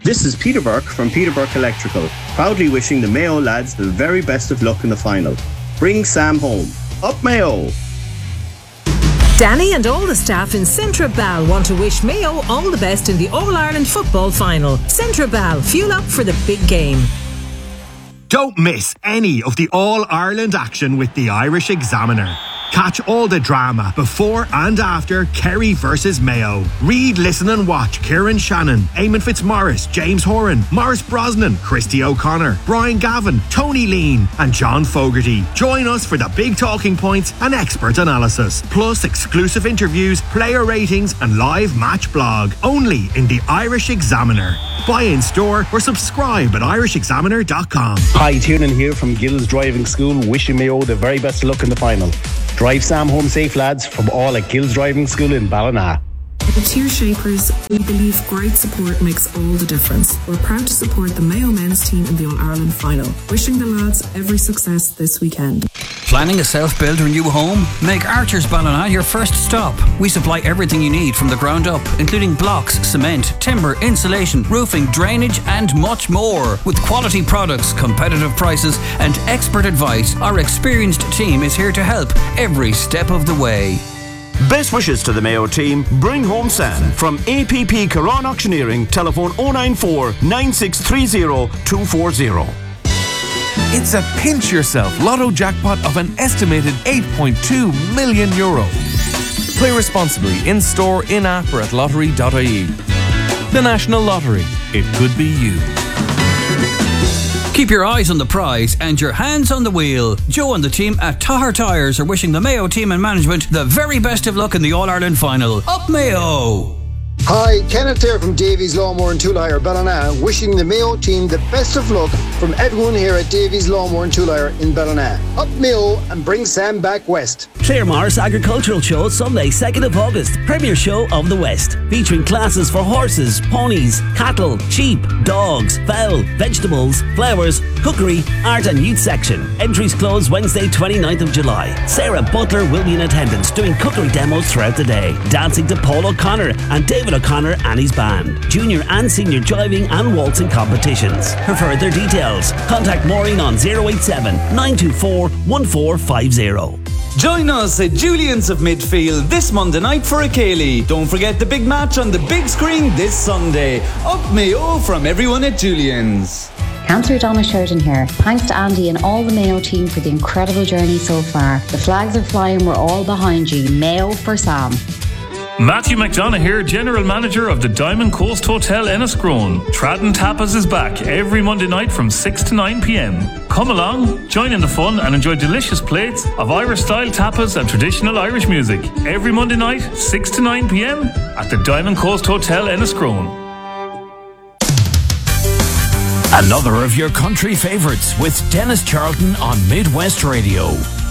This is Peter Burke from Peter Burke Electrical, proudly wishing the Mayo lads the very best of luck in the final. Bring Sam home. Up Mayo! Danny and all the staff in Centra Bal want to wish Mayo all the best in the All-Ireland football final. Centra Bal, fuel up for the big game. Don't miss any of the All-Ireland action with the Irish Examiner. Catch all the drama before and after Kerry versus Mayo. Read, listen and watch Kieran Shannon, Eamon Fitzmaurice, James Horan, Maurice Brosnan, Christy O'Connor, Brian Gavin, Tony Lean and John Fogarty. Join us for the big talking points and expert analysis, plus exclusive interviews, player ratings and live match blog. Only in the Irish Examiner. Buy in store or subscribe at irishexaminer.com. Hi, Tiernan here from Gills Driving School, wishing Mayo the very best of luck in the final. Drive Sam home safe, lads, from all at Gills Driving School in Ballina. At Tier Shapers, we believe great support makes all the difference. We're proud to support the Mayo men's team in the All-Ireland final. Wishing the lads every success this weekend. Planning a self-build or new home? Make Archers Ballina your first stop. We supply everything you need from the ground up, including blocks, cement, timber, insulation, roofing, drainage and much more. With quality products, competitive prices and expert advice, our experienced team is here to help every step of the way. Best wishes to the Mayo team. Bring home Sam from APP Caron Auctioneering. Telephone 094 9630 240. It's a pinch yourself lotto jackpot of an estimated €8.2 million. Play responsibly in store, in app or at lottery.ie. The National Lottery. It could be you. Keep your eyes on the prize and your hands on the wheel. Joe and the team at Tahar Tyres are wishing the Mayo team and management the very best of luck in the All-Ireland final. Up Mayo! Hi, Kenneth here from Davies Lawnmower and Tool Hire, Ballina, wishing the Mayo team the best of luck from everyone here at Davies Lawnmower and Tool Hire in Ballina. Up Mayo and bring Sam back west. Claremorris Agricultural Show, Sunday 2nd of August, premier show of the West, featuring classes for horses, ponies, cattle, sheep, dogs, fowl, vegetables, flowers, cookery, art and youth section. Entries close Wednesday 29th of July. Sarah Butler will be in attendance doing cookery demos throughout the day, dancing to Paul O'Connor and David O'Connor and his band, junior and senior jiving and waltzing competitions. For further details, contact Maureen on 087 924 1450. Join us at Julian's of Midfield this Monday night for a Ceilidh. Don't forget the big match on the big screen this Sunday. Up Mayo from everyone at Julian's. Councillor Donna Sheridan here. Thanks to Andy and all the Mayo team for the incredible journey so far. The flags are flying, we're all behind you. Mayo for Sam. Matthew McDonough here, General Manager of the Diamond Coast Hotel Enniscrone. Tradden Tapas is back every Monday night from 6 to 9 p.m. Come along, join in the fun and enjoy delicious plates of Irish-style tapas and traditional Irish music. Every Monday night, 6 to 9 p.m. at the Diamond Coast Hotel Enniscrone. Another of your country favourites with Dennis Charlton on Midwest Radio.